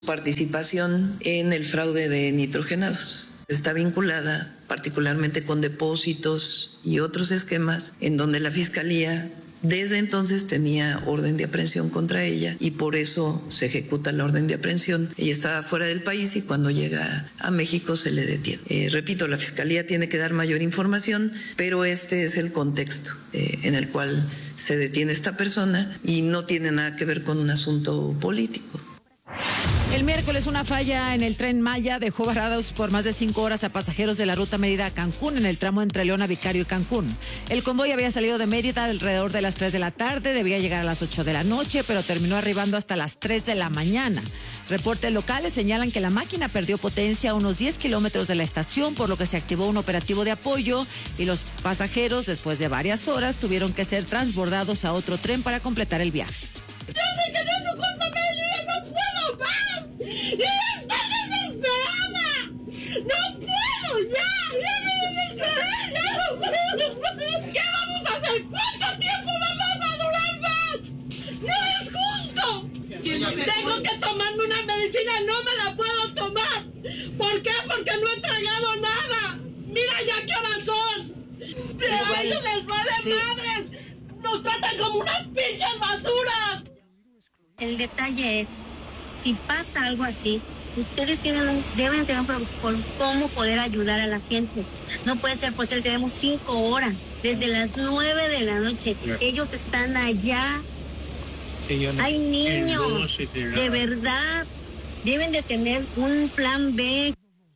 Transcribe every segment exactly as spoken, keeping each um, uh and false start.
Participación en el fraude de nitrogenados. Está vinculada particularmente con depósitos y otros esquemas en donde la Fiscalía desde entonces tenía orden de aprehensión contra ella y por eso se ejecuta la orden de aprehensión. Ella estaba fuera del país y cuando llega a México se le detiene. Eh, repito, la Fiscalía tiene que dar mayor información, pero este es el contexto eh, en el cual se detiene esta persona y no tiene nada que ver con un asunto político. El miércoles una falla en el Tren Maya dejó varados por más de cinco horas a pasajeros de la ruta Mérida-Cancún en el tramo entre Leona Vicario y Cancún. El convoy había salido de Mérida alrededor de las tres de la tarde, debía llegar a las ocho de la noche, pero terminó arribando hasta las tres de la mañana. Reportes locales señalan que la máquina perdió potencia a unos diez kilómetros de la estación, por lo que se activó un operativo de apoyo y los pasajeros, después de varias horas, tuvieron que ser transbordados a otro tren para completar el viaje. Yo sé que no es su culpa, pero yo ya no puedo más. ¡Y estoy desesperada! ¡No puedo ya! ¡Ya me desesperé! ¡Ya no puedo! ¿Qué vamos a hacer? ¿Cuánto tiempo vamos a durar más? ¡No es justo! Tengo que tomarme una medicina, no me la puedo tomar. ¿Por qué? Porque no he tragado nada. Mira ya qué horas son. Pero a ellos les vale sí. madres. Nos tratan como unas pinches basuras. El detalle es, si pasa algo así, ustedes tienen, deben tener un protocolo cómo poder ayudar a la gente. No puede ser posible, tenemos cinco horas, desde las nueve de la noche. Ellos están allá. No, hay niños, de verdad, deben de tener un plan B.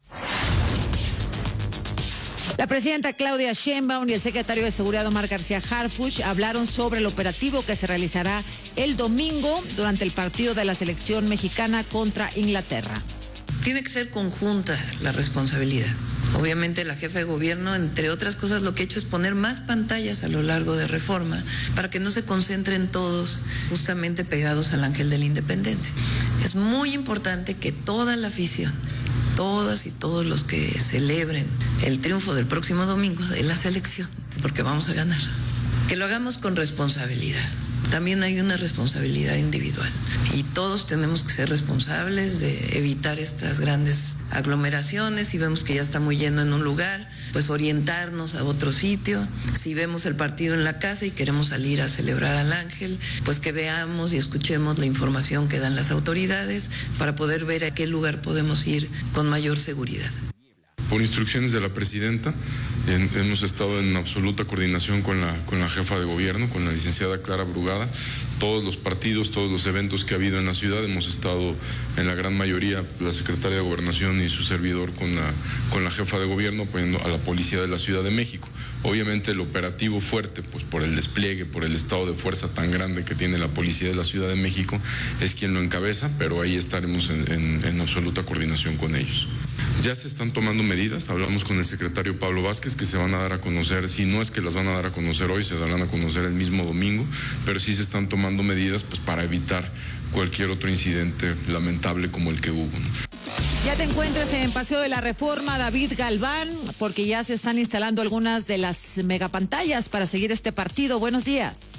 La presidenta Claudia Sheinbaum y el secretario de Seguridad Omar García Harfuch hablaron sobre el operativo que se realizará el domingo durante el partido de la selección mexicana contra Inglaterra. Tiene que ser conjunta la responsabilidad. Obviamente la jefa de gobierno, entre otras cosas, lo que ha hecho es poner más pantallas a lo largo de Reforma para que no se concentren todos justamente pegados al ángel de la independencia. Es muy importante que toda la afición, todas y todos los que celebren el triunfo del próximo domingo de la selección, porque vamos a ganar, que lo hagamos con responsabilidad. También hay una responsabilidad individual y todos tenemos que ser responsables de evitar estas grandes aglomeraciones. Si vemos que ya está muy lleno en un lugar, pues orientarnos a otro sitio. Si vemos el partido en la casa y queremos salir a celebrar al ángel, pues que veamos y escuchemos la información que dan las autoridades para poder ver a qué lugar podemos ir con mayor seguridad. Por instrucciones de la presidenta, en, hemos estado en absoluta coordinación con la, con la jefa de gobierno, con la licenciada Clara Brugada. Todos los partidos, todos los eventos que ha habido en la ciudad, hemos estado en la gran mayoría, la secretaria de Gobernación y su servidor con la, con la jefa de gobierno apoyando a la policía de la Ciudad de México. Obviamente el operativo fuerte, pues por el despliegue, por el estado de fuerza tan grande que tiene la policía de la Ciudad de México, es quien lo encabeza, pero ahí estaremos en, en, en absoluta coordinación con ellos. Ya se están tomando medidas, hablamos con el secretario Pablo Vázquez, que se van a dar a conocer, si no es que las van a dar a conocer hoy, se darán a conocer el mismo domingo, pero sí se están tomando medidas pues para evitar cualquier otro incidente lamentable como el que hubo, ¿no? Ya te encuentras en Paseo de la Reforma, David Galván, porque ya se están instalando algunas de las megapantallas para seguir este partido. Buenos días.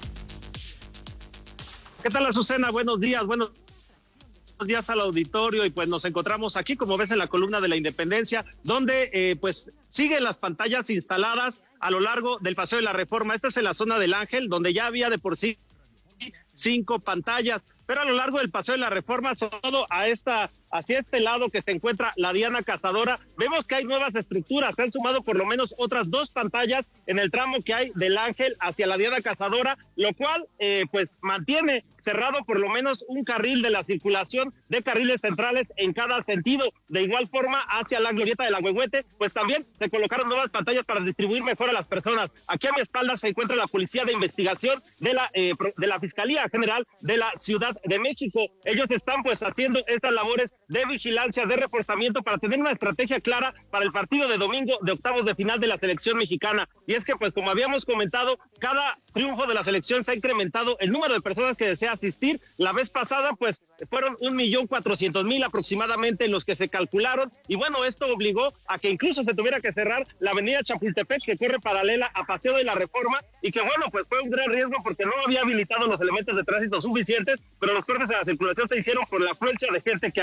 ¿Qué tal, Azucena? Buenos días, buenos días al auditorio. Y pues nos encontramos aquí, como ves, en la columna de la Independencia, donde eh, pues siguen las pantallas instaladas a lo largo del Paseo de la Reforma. Esta es en la zona del Ángel, donde ya había de por sí cinco pantallas, pero a lo largo del Paseo de la Reforma, sobre todo a esta, hacia este lado que se encuentra la Diana Cazadora, vemos que hay nuevas estructuras. Se han sumado por lo menos otras dos pantallas en el tramo que hay del Ángel hacia la Diana Cazadora, lo cual eh, pues mantiene cerrado por lo menos un carril de la circulación de carriles centrales en cada sentido. De igual forma, hacia la glorieta de la Huehuete, pues también se colocaron nuevas pantallas para distribuir mejor a las personas. Aquí a mi espalda se encuentra la Policía de Investigación de la, eh, de la Fiscalía General de la Ciudad de México. Ellos están pues haciendo estas labores de vigilancia, de reforzamiento, para tener una estrategia clara para el partido de domingo de octavos de final de la selección mexicana. Y es que pues como habíamos comentado, cada triunfo de la selección se ha incrementado el número de personas que desean asistir. La vez pasada, pues, fueron un millón cuatrocientos mil aproximadamente los que se calcularon, y bueno, esto obligó a que incluso se tuviera que cerrar la avenida Chapultepec, que corre paralela a Paseo de la Reforma, y que bueno, pues fue un gran riesgo porque no había habilitado los elementos de tránsito suficientes, pero los cortes de la circulación se hicieron por la afluencia de gente que